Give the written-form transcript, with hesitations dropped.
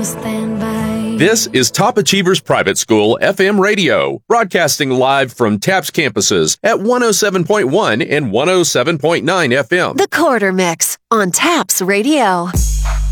stand by. This is Top Achievers Private School FM radio, broadcasting live from TAPS campuses at 107.1 and 107.9 FM. The Quarter Mix on TAPS Radio.